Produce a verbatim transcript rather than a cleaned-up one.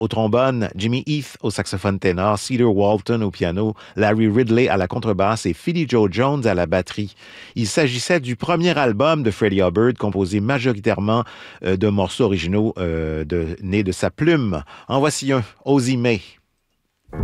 au trombone, Jimmy Heath au saxophone ténor, Cedar Walton au piano, Larry Ridley à la contrebasse et Philly Joe Jones à la batterie. Il s'agissait du premier album de Freddie Hubbard, composé majoritairement euh, de morceaux originaux euh, de, nés de sa plume. En voici un, Ozzie May.